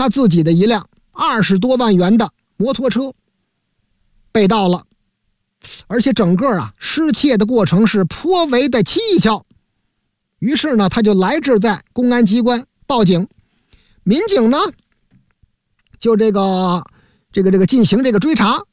他自己的一辆20多万元的摩托车被盗了，而且整个失窃的过程是颇为的蹊跷。于是呢，他就来至在公安机关报警，民警呢就这个进行这个追查，